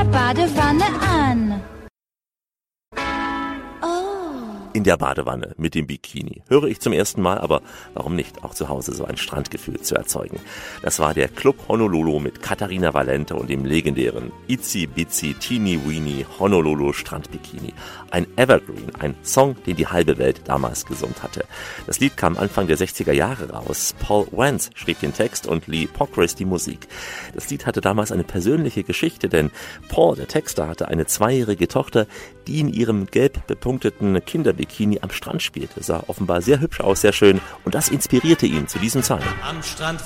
Badewanne an. In der Badewanne mit dem Bikini. Höre ich zum ersten Mal, aber warum nicht? Auch zu Hause so ein Strandgefühl zu erzeugen. Das war der Club Honolulu mit Katharina Valente und dem legendären Itsy Bitsy Teeny Weeny Honolulu Strandbikini. Ein Evergreen, ein Song, den die halbe Welt damals gesummt hatte. Das Lied kam Anfang der 60er Jahre raus. Paul Wentz schrieb den Text und Lee Pockris die Musik. Das Lied hatte damals eine persönliche Geschichte, denn Paul, der Texter, hatte eine 2-jährige Tochter, die in ihrem gelb bepunkteten Kinderbikini am Strand spielte. Sah offenbar sehr hübsch aus, sehr schön, und das inspirierte ihn zu diesem Song. Am Strand